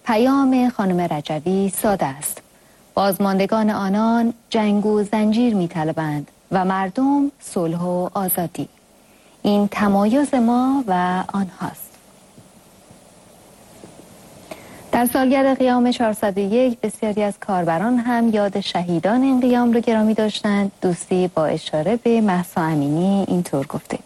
پیام خانم رجوی ساده است: بازماندگان آنان جنگ و زنجیر می‌طلبند و مردم صلح و آزادی. این تمایز ما و آنهاست. در سالگرد قیام 401 بسیاری از کاربران هم یاد شهیدان این قیام رو گرامی داشتند. دوستی با اشاره به مهسا امینی اینطور گفته: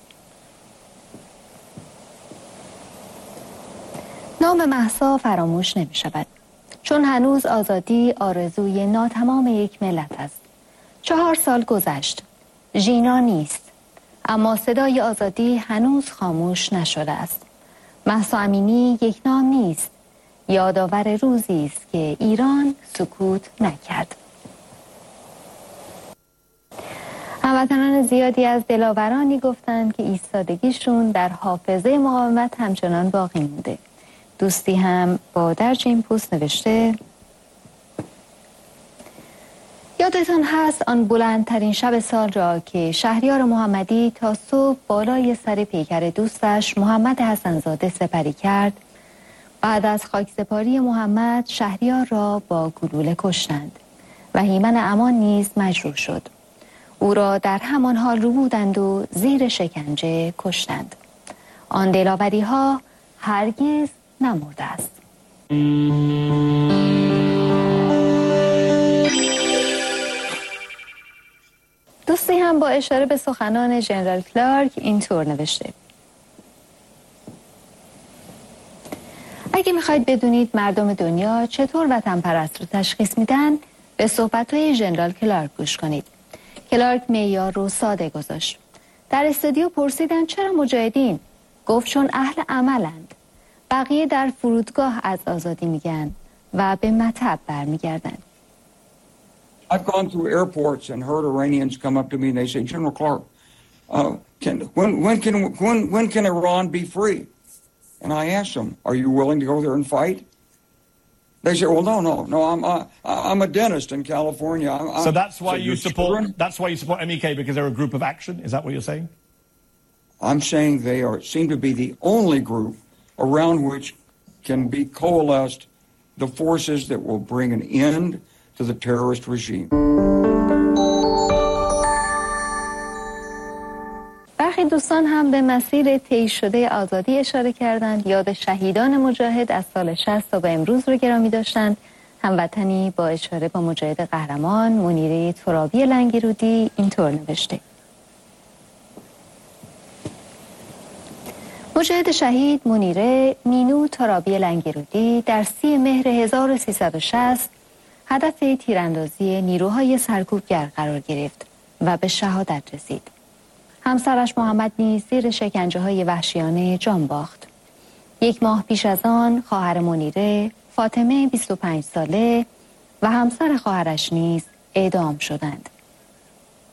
نام مهسا فراموش نمی شود، چون هنوز آزادی آرزوی ناتمام یک ملت است. 4 سال گذشت، ژینا نیست، اما صدای آزادی هنوز خاموش نشده است. مهسا امینی یک نام نیست، یادآور روزی است که ایران سکوت نکرد. هموطنان زیادی از دلاورانی گفتند که ایستادگیشون در حافظه مقاومت همچنان باقی مونده. دوستی هم با درج این پست نوشته: یادتان هست آن بلندترین شب سال را که شهریار محمدی تا صبح بالای سر پیکر دوستش محمد حسن‌زاده سپری کرد؟ بعد از خاکسپاری محمد شهریار را با گلوله کشتند و هیمن امان نیز مجروح شد. او را در همان حال ربودند و زیر شکنجه کشتند. آن دلاوری ها هرگز نمرده است. دوستی هم با اشاره به سخنان ژنرال کلارک اینطور نوشته: اگه میخواید بدونید مردم دنیا چطور وطن پرست رو تشخیص میدن، به صحبت‌های ژنرال کلارک گوش کنید. کلارک معیار رو ساده گذاشت. در استودیو پرسیدن چرا مجاهدین؟ گفت چون اهل عملند. بقیه در فرودگاه از آزادی میگن و به مطب برمیگردن. I've gone through airports and heard Iranians come up to me and they say, General Clark, when can Iran be free? And I asked them, are you willing to go there and fight? They say, well, no, I'm a dentist in California. So that's why you support MEK, because they're a group of action? Is that what you're saying? I'm saying they seem to be the only group around which can be coalesced the forces that will bring an end to the terrorist regime. برخی دوستان هم به مسیر طی شده آزادی اشاره کردند. یاد شهیدان مجاهد از سال 60 تا به امروز رو گرامی داشتند. هموطنی با اشاره به مجاهد قهرمان منیره ترابی لنگرودی اینطور نوشته: مجاهد شهید منیره مینو ترابی لنگرودی در 30 مهر 1360 هدف تیراندازی نیروهای سرکوبگر قرار گرفت و به شهادت رسید. همسرش محمد نیز زیر شکنجه‌های وحشیانه جان باخت. 1 ماه پیش از آن خواهر منیره فاطمه 25 ساله و همسر خواهرش نیز اعدام شدند.